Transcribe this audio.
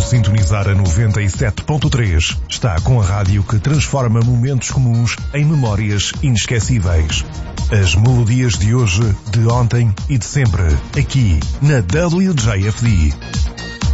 sintonizar a 97.3, está com a rádio que transforma momentos comuns em memórias inesquecíveis. As melodias de hoje, de ontem e de sempre, aqui na WJFD.